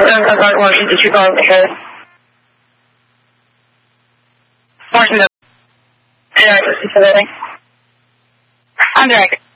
Washington, did you go ahead? Washington. I'm direct.